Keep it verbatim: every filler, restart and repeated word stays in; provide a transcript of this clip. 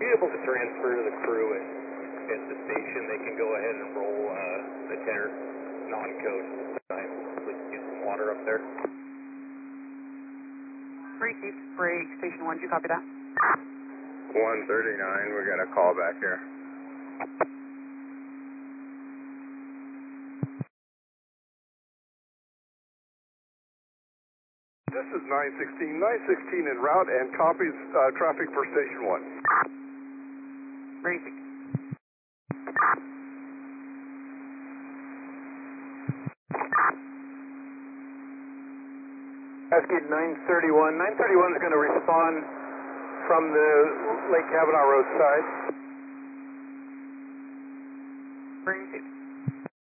be able to transfer to the crew at, at the station. They can go ahead and roll uh, the tenor non-code time. We can get some water up there. Break, break, station one, do you copy that? one thirty-nine, we got a call back here. This is nine sixteen, nine sixteen en route and copies uh, traffic for station one. Break. Cascade nine thirty-one. nine thirty-one is going to respond from the Lake Kavanaugh Road side.